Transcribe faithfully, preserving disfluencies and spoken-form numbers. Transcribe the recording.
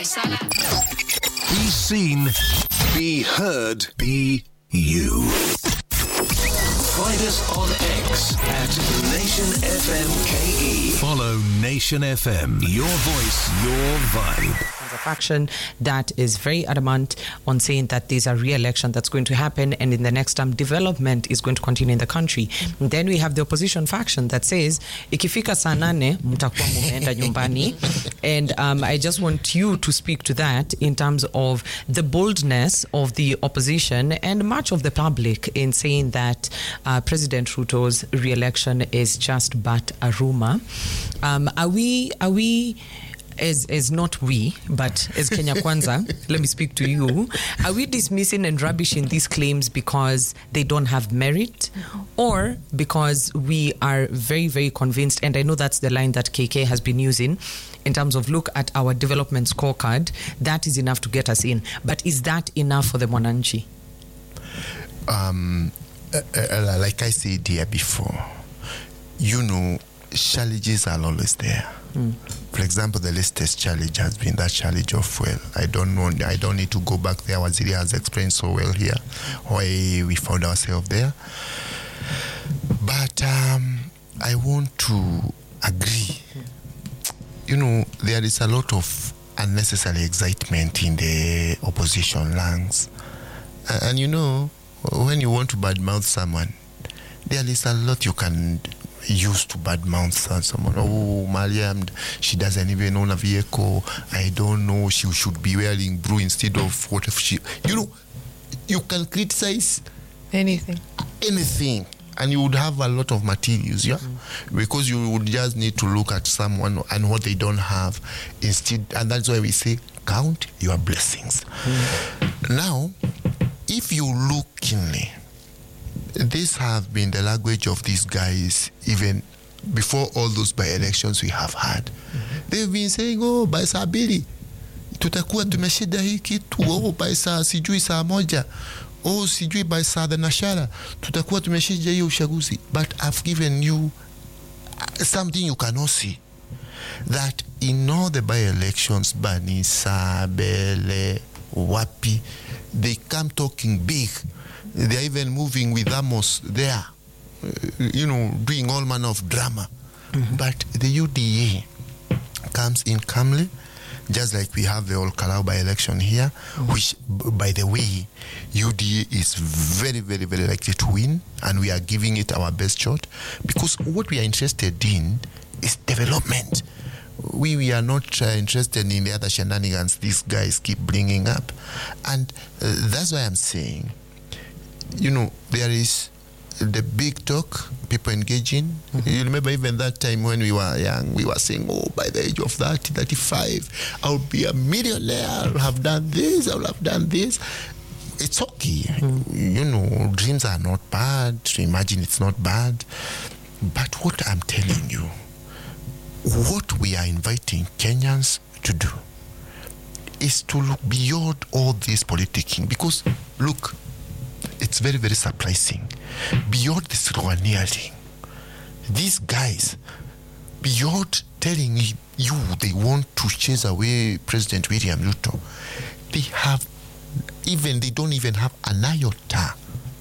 Be seen, be heard, be you. Find us on X at Nation F M K E. Follow Nation F M. Your voice, your vibe. A faction that is very adamant on saying that there's a re-election that's going to happen, and in the next term development is going to continue in the country. And then we have the opposition faction that says ikifika saa nane mtakuwa mumeenda nyumbani. And um, I just want you to speak to that in terms of the boldness of the opposition and much of the public in saying that uh, President Ruto's re-election is just but a rumor. Um, are we are we As, as not we, but as Kenya Kwanza, let me speak to you. Are we dismissing and rubbishing these claims because they don't have merit, or because we are very, very convinced, and I know that's the line that K K has been using in terms of look at our development scorecard, that is enough to get us in. But is that enough for the Mwananchi? Um, uh, uh, like I said here before, you know, challenges are always there. Mm. For example, the latest challenge has been that challenge of fuel. I don't know, I don't need to go back there. Waziri has explained so well here why we found ourselves there. But um, I want to agree. You know, there is a lot of unnecessary excitement in the opposition ranks. Uh, and you know, when you want to badmouth someone, there is a lot you can used to badmouth someone. Oh, Mariam, she doesn't even own a vehicle. I don't know, she should be wearing blue instead of what if she... You know, you can criticize anything. Anything. And you would have a lot of materials, yeah? Mm. Because you would just need to look at someone and what they don't have instead. And that's why we say, count your blessings. Mm. Now, if you look keenly, this have been the language of these guys even before all those by-elections we have had. Mm-hmm. They've been saying, oh, by saa mbili tutakuwa tumeshinda hii kitu. Oh, by saa sijui saa moja. Oh, sijui by saa the nashara tutakuwa tumeshinda hii uchaguzi. But I've given you something you cannot see. That in all the by-elections, Bani, Sabele, Wapi, they come talking big. They're even moving with Amos there, uh, you know, doing all manner of drama. Mm-hmm. But the U D A comes in calmly, just like we have the Ol Kalou by-election here, mm-hmm. which, b- by the way, U D A is very, very, very likely to win, and we are giving it our best shot, because what we are interested in is development. We, we are not uh, interested in the other shenanigans these guys keep bringing up. And uh, that's why I'm saying, you know, there is the big talk, people engaging. Mm-hmm. You remember even that time when we were young, we were saying, oh, by the age of thirty, thirty-five, I'll be a millionaire, I'll have done this, I'll have done this. It's okay. Mm-hmm. You know, dreams are not bad. To imagine it's not bad. But what I'm telling you, what we are inviting Kenyans to do is to look beyond all this politicking. Because, look, it's very, very surprising. Beyond this rwanneering, these guys, beyond telling you they want to chase away President William Ruto, they have even, they don't even have an iota